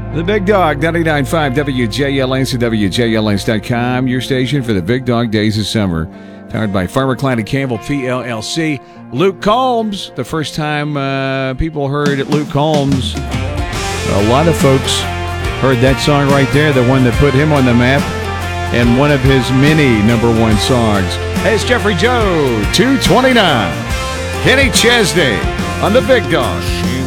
The Big Dog, 99.5 WJLNs and WJLNs.com, your station for the Big Dog Days of Summer. Powered by Farmer Klein and Campbell PLLC. Luke Combs, the first time people heard Luke Combs, a lot of folks heard that song right there, the one that put him on the map, and one of his many number one songs. Hey, it's Jeffrey Joe, 229. Kenny Chesney on the Big Dog. She